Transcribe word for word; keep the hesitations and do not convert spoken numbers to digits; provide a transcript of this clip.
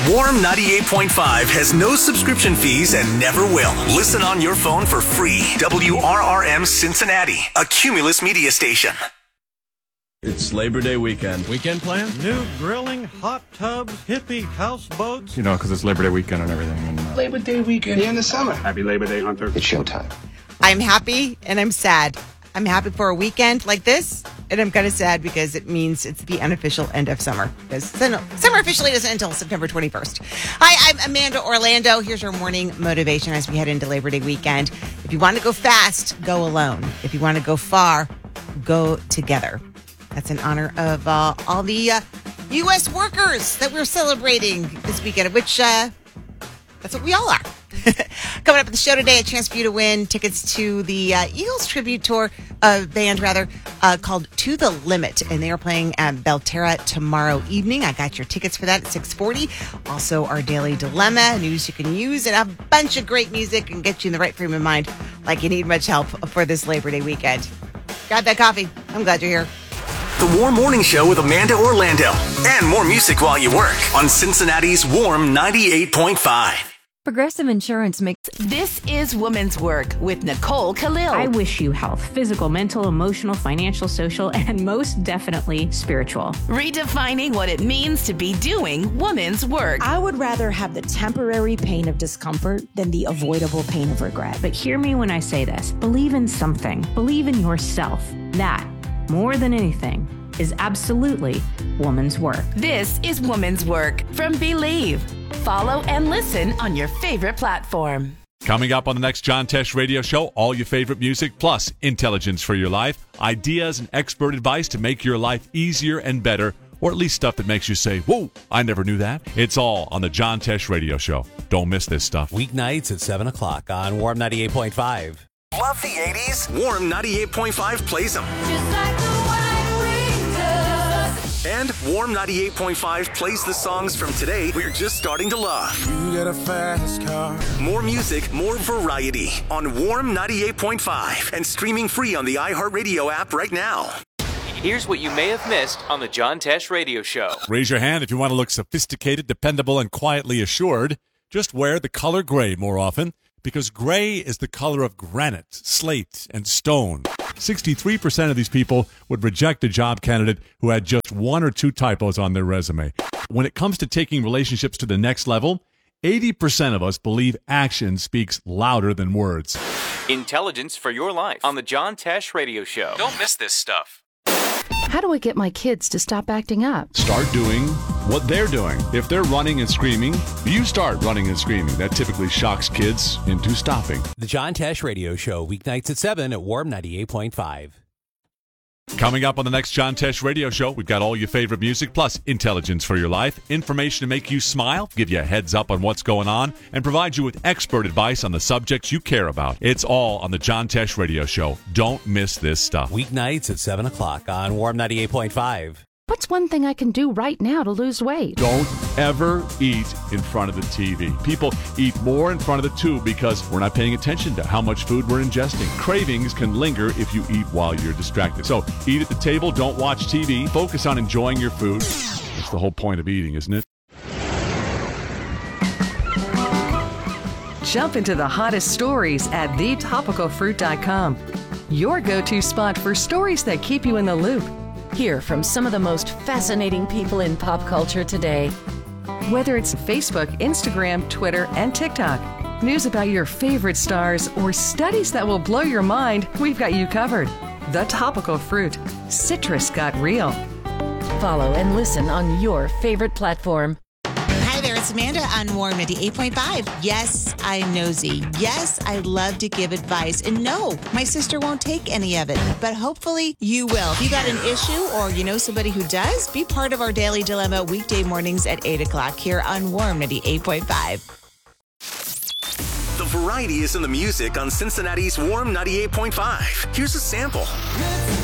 Warm ninety-eight point five has no subscription fees and never will. Listen on your phone for free. W R R M Cincinnati, a Cumulus media station. It's Labor Day weekend. Weekend plan? New grilling, hot tubs, hippie houseboats. You know, because it's Labor Day weekend and everything. And, uh... Labor Day weekend here in the summer. Happy Labor Day, Hunter. It's showtime. I'm happy and I'm sad. I'm happy for a weekend like this, and I'm kind of sad because it means it's the unofficial end of summer. Because summer officially doesn't until September twenty-first. Hi, I'm Amanda Orlando. Here's our morning motivation as we head into Labor Day weekend. If you want to go fast, go alone. If you want to go far, go together. That's in honor of uh, all the uh, U S workers that we're celebrating this weekend, which uh, that's what we all are. Coming up at the show today, a chance for you to win tickets to the uh, Eagles tribute tour uh, band, rather, uh, called To the Limit. And they are playing at Belterra tomorrow evening. I got your tickets for that at six forty. Also, our Daily Dilemma, news you can use, and a bunch of great music and get you in the right frame of mind like you need much help for this Labor Day weekend. Grab that coffee. I'm glad you're here. The Warm Morning Show with Amanda Orlando. And more music while you work on Cincinnati's Warm ninety-eight point five. Progressive Insurance makes... This is Woman's Work with Nicole Khalil. I wish you health, physical, mental, emotional, financial, social, and most definitely spiritual. Redefining what it means to be doing woman's work. I would rather have the temporary pain of discomfort than the avoidable pain of regret. But hear me when I say this. Believe in something. Believe in yourself. That, more than anything, is absolutely woman's work. This is Woman's Work from Believe. Follow and listen on your favorite platform. Coming up on the next John Tesh Radio Show, all your favorite music plus intelligence for your life, ideas and expert advice to make your life easier and better, or at least stuff that makes you say, whoa, I never knew that. It's all on the John Tesh Radio Show. Don't miss this stuff. Weeknights at seven o'clock on Warm ninety-eight point five. Love the eighties? Warm ninety-eight point five plays them. Just like the white wing does. And Warm ninety-eight point five plays the songs from today we're just starting to love. You got a fast car. More music, more variety on Warm ninety-eight point five and streaming free on the iHeartRadio app right now. Here's what you may have missed on the John Tesh Radio Show. Raise your hand if you want to look sophisticated, dependable, and quietly assured. Just wear the color gray more often, because gray is the color of granite, slate, and stone. sixty-three percent of these people would reject a job candidate who had just one or two typos on their resume. When it comes to taking relationships to the next level, eighty percent of us believe action speaks louder than words. Intelligence for your life on the John Tesh Radio Show. Don't miss this stuff. How do I get my kids to stop acting up? Start doing what they're doing. If they're running and screaming, you start running and screaming. That typically shocks kids into stopping. The John Tesh Radio Show, weeknights at seven at Warm ninety-eight point five. Coming up on the next John Tesh Radio Show, we've got all your favorite music plus intelligence for your life, information to make you smile, give you a heads up on what's going on, and provide you with expert advice on the subjects you care about. It's all on the John Tesh Radio Show. Don't miss this stuff. Weeknights at seven o'clock on Warm ninety-eight point five. What's one thing I can do right now to lose weight? Don't ever eat in front of the T V. People eat more in front of the tube because we're not paying attention to how much food we're ingesting. Cravings can linger if you eat while you're distracted. So eat at the table, don't watch T V, focus on enjoying your food. That's the whole point of eating, isn't it? Jump into the hottest stories at the topical fruit dot com. Your go-to spot for stories that keep you in the loop. Hear from some of the most fascinating people in pop culture today. Whether it's Facebook, Instagram, Twitter, and TikTok, news about your favorite stars, or studies that will blow your mind, we've got you covered. The Topical Fruit. Citrus got real. Follow and listen on your favorite platform. Hi there, it's Amanda on Warm ninety-eight point five. Yes, I'm nosy. Yes, I love to give advice. And no, my sister won't take any of it. But hopefully you will. If you got an issue or you know somebody who does, be part of our Daily Dilemma weekday mornings at eight o'clock here on Warm ninety-eight point five. The variety is in the music on Cincinnati's Warm ninety-eight point five. Here's a sample.